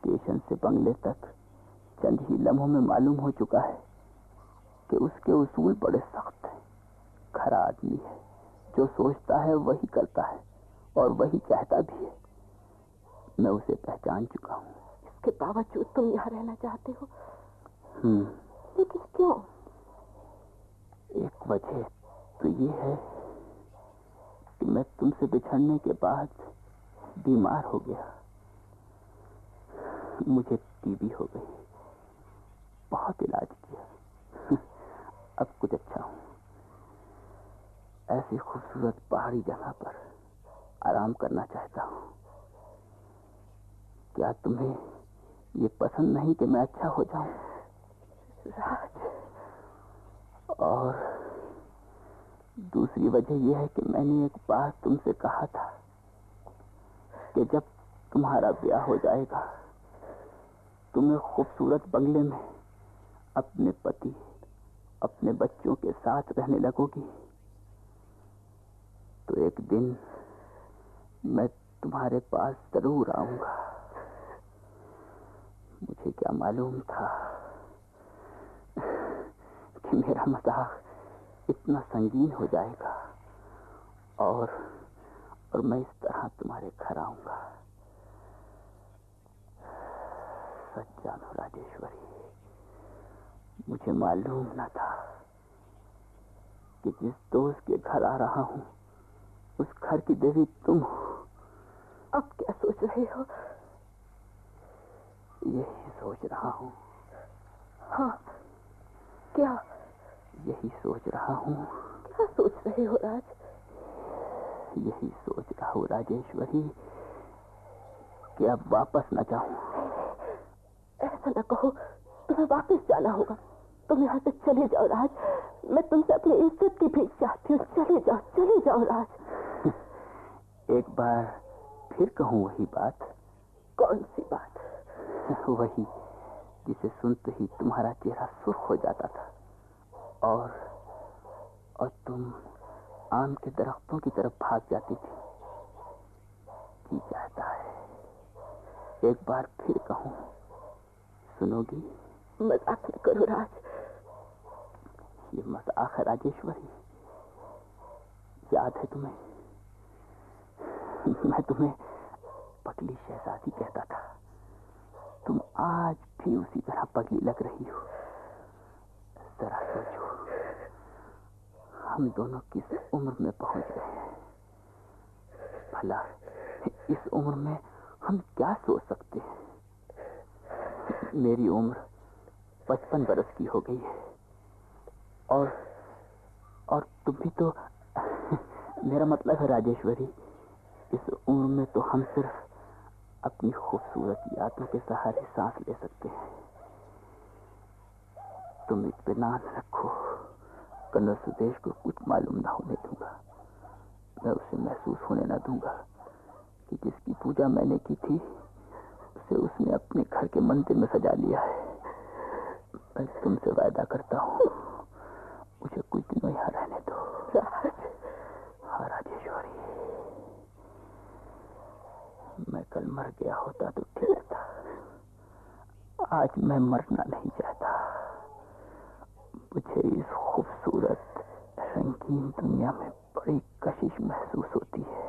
Station से बंगले तक चंद ही लम्हों में मालूम हो चुका है कि उसके उसूल बड़े सख्त हैं। खरा आदमी है, जो सोचता है वही करता है और वही चाहता भी है। मैं उसे पहचान चुका हूँ। इसके बावजूद तुम यहाँ रहना चाहते हो? लेकिन क्यों? एक वजह तो ये है कि मैं तुमसे बिछड़ने के बाद बीमार हो गया। मुझे टीबी हो गई। बहुत इलाज किया, अब कुछ अच्छा हूं। ऐसी खूबसूरत पहाड़ी जगह पर आराम करना चाहता हूं। क्या तुम्हें ये पसंद नहीं कि मैं अच्छा हो जाऊं? राज। और दूसरी वजह यह है कि मैंने एक बार तुमसे कहा था कि जब तुम्हारा ब्याह हो जाएगा, तुम्हें खूबसूरत बंगले में अपने पति, अपने बच्चों के साथ रहने लगोगी, तो एक दिन मैं तुम्हारे पास जरूर आऊंगा। मुझे क्या मालूम था कि मेरा मजाक इतना संगीन हो जाएगा और मैं इस तरह तुम्हारे घर आऊंगा। सच जानो राजेश्वरी, मुझे मालूम न था कि जिस दोस्त के घर आ रहा हूं, उस घर की देवी तुम हो। अब क्या सोच रहे हो? यही सोच रहा हूं। हाँ, क्या? यही सोच रहा हूं। क्या सोच रहे हो राज? यही सोच रहा हूं राजेश्वरी कि अब वापस न जाऊं। ऐसा न कहो, तुम्हें वापस जाना होगा। तुम यहाँ से चले जाओ राज। मैं तुमसे अपनी इज्जत की भीख चाहती हूँ। चले जाओ राज। एक बार फिर कहूँ वही बात। कौन सी बात? वही जिसे सुनते ही तुम्हारा चेहरा सुर्ख हो जाता था और तुम आम के दरख्तों की तरफ भाग जाती थी। जी चाहता है एक बार फिर कहूँ, सुनोगी? मजाक न करो राज। ये मजाक है राजेश्वरी। याद है तुम्हें, मैं तुम्हें पगली शहजादी कहता था। तुम आज भी उसी तरह पगली लग रही हो। जरा सोचो, हम दोनों किस उम्र में पहुंच गए हैं। भला इस उम्र में हम क्या सोच सकते हैं? मेरी उम्र 55 बरस की हो गई है और तुम भी तो मेरा मतलब है राजेश्वरी, इस उम्र में तो हम सिर्फ अपनी खूबसूरत यादों के सहारे सांस ले सकते हैं। तुम इत्मीनान रखो, कन्नड़ सुदेश को कुछ मालूम ना होने दूंगा। मैं उसे महसूस होने ना दूंगा कि जिसकी पूजा मैंने की थी उसे उसने अपने घर के मंदिर में सजा लिया है। मैं तुमसे वायदा करता हूँ, मुझे कुछ दिनों यहाँ रहने दो। हाँ राजेश्वरी, मैं कल मर गया होता तो ठीक था। आज मैं मरना नहीं चाहता। मुझे इस खूबसूरत रंगीन दुनिया में बड़ी कशिश महसूस होती है।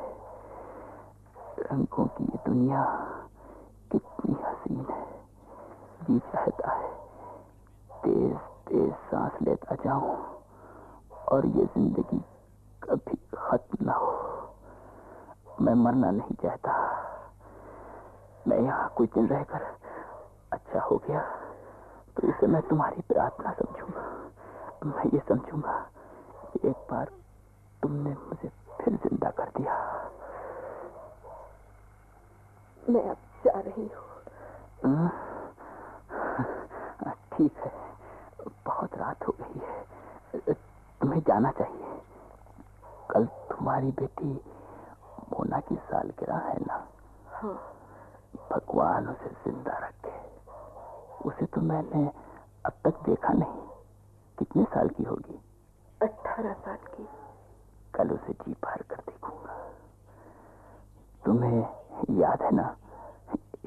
रंगों की ये दुनिया कितनी हसीन है। जी चाहता है तेज तेज सांस लेता जाऊं और ये जिंदगी कभी खत्म ना हो। मैं मरना नहीं चाहता। मैं यहाँ कुछ दिन रहकर अच्छा हो गया तो इसे मैं तुम्हारी प्रार्थना समझूंगा। मैं ये समझूंगा कि एक बार तुमने मुझे फिर जिंदा कर दिया। मैं अब जा रही हूँ। ठीक है, बहुत रात हो गई है, तुम्हें जाना चाहिए। कल तुम्हारी बेटी मोना की सालगिरह है ना? हाँ। भगवान उसे जिंदा रखे। उसे तो मैंने अब तक देखा नहीं। कितने साल की होगी? 18 साल की। कल उसे जी भर कर देखूंगा। तुम्हें याद है ना